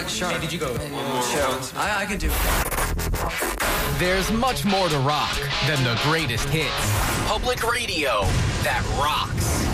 Sure. Hey, did you go? Sure. I can do it. There's much more to rock than the greatest hits. Public radio that rocks.